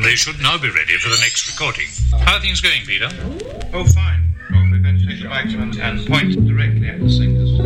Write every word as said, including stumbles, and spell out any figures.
They should now be ready for the next recording. How are things going, Peter? Oh, fine. Well, we're going to take the bags and point directly at the singers.